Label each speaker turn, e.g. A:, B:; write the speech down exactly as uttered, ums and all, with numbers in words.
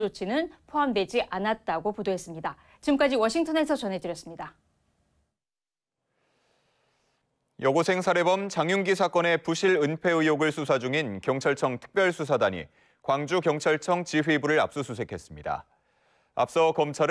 A: 조치는 포함되지 않았다고 보도했습니다. 지금까지 워싱턴에서 전해드렸습니다.
B: 여고생 살해범 장윤기 사건의 부실 은폐 의혹을 수사 중인 경찰청 특별수사단이 광주경찰청 지휘부를 압수수색했습니다. 앞서 검찰은